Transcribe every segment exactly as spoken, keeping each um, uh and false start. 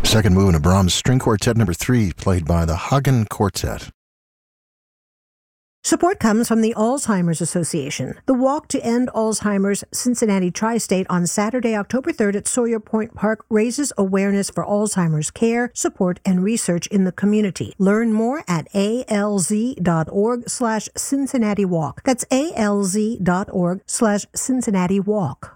Second movement of Brahms String Quartet number three, played by the Hagen Quartet. Support comes from the Alzheimer's Association. The Walk to End Alzheimer's Cincinnati Tri-State on Saturday, October third at Sawyer Point Park raises awareness for Alzheimer's care, support, and research in the community. Learn more at alz.org slash Cincinnati Walk. That's alz.org slash Cincinnati Walk.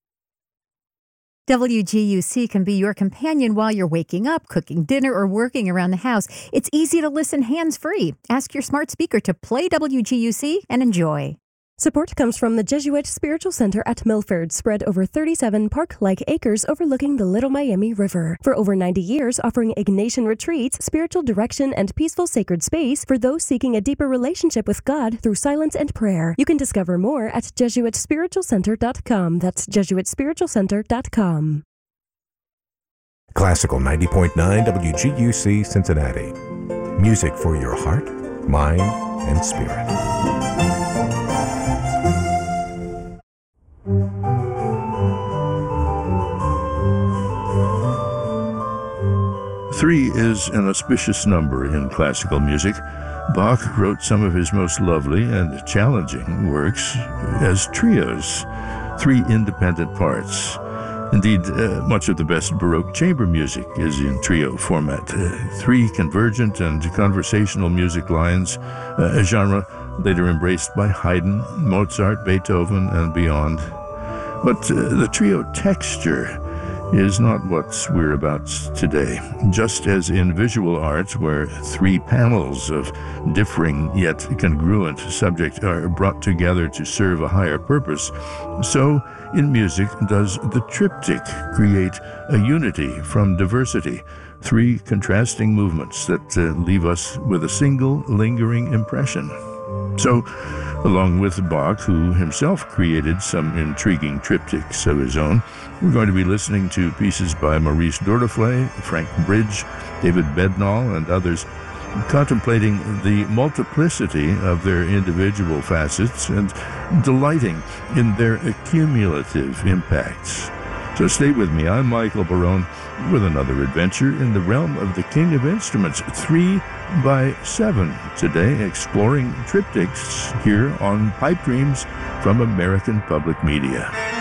W G U C can be your companion while you're waking up, cooking dinner, or working around the house. It's easy to listen hands-free. Ask your smart speaker to play W G U C and enjoy. Support comes from the Jesuit Spiritual Center at Milford, spread over thirty-seven park-like acres overlooking the Little Miami River. For over ninety years, offering Ignatian retreats, spiritual direction, and peaceful sacred space for those seeking a deeper relationship with God through silence and prayer. You can discover more at jesuit spiritual center dot com. That's jesuit spiritual center dot com. Classical ninety point nine W G U C Cincinnati. Music for your heart, mind, and spirit. Three is an auspicious number in classical music. Bach wrote some of his most lovely and challenging works as trios, three independent parts. Indeed, uh, much of the best Baroque chamber music is in trio format. Uh, three convergent and conversational music lines, uh, a genre later embraced by Haydn, Mozart, Beethoven, and beyond. But uh, the trio texture is not what we're about today. Just as in visual art, where three panels of differing yet congruent subjects are brought together to serve a higher purpose, so in music does the triptych create a unity from diversity, three contrasting movements that uh, leave us with a single lingering impression. So, along with Bach, who himself created some intriguing triptychs of his own, we're going to be listening to pieces by Maurice Duruflé, Frank Bridge, David Bednall, and others, contemplating the multiplicity of their individual facets and delighting in their accumulative impacts. So stay with me. I'm Michael Barone with another adventure in the realm of the King of Instruments, three by seven today, exploring triptychs here on Pipe Dreams from American Public Media.